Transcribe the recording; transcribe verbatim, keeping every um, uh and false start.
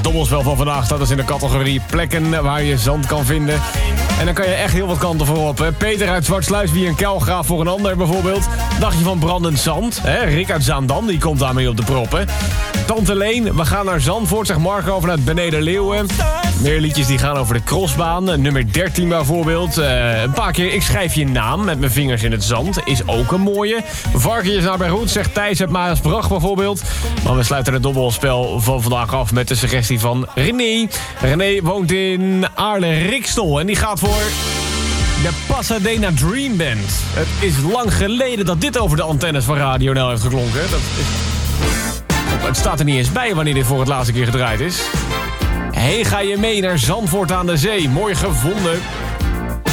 dobbelspel van vandaag staat dus in de categorie plekken waar je zand kan vinden. En dan kan je echt heel wat kanten voor op. Hè? Peter uit Zwartsluis, wie een kuilgraaf voor een ander bijvoorbeeld. Dagje van brandend zand. Hè? Rick uit Zaandam, die komt daarmee op de proppen. Tante Leen, we gaan naar Zandvoort, zegt Marco vanuit Beneden Leeuwen. Meer liedjes die gaan over de crossbaan. Nummer dertien bijvoorbeeld. Uh, een paar keer, ik schrijf je naam met mijn vingers in het zand. Is ook een mooie. Varkentjes naar Beirut, zegt Thijs uit Maasbracht bijvoorbeeld. Maar we sluiten het dobbelspel van vandaag af met de suggestie van René. René woont in Aarle-Rikstel en die gaat voor de Pasadena Dream Band. Het is lang geleden dat dit over de antennes van Radio N L heeft geklonken. Dat is... Het staat er niet eens bij wanneer dit voor het laatste keer gedraaid is. Hey, ga je mee naar Zandvoort aan de Zee? Mooi gevonden.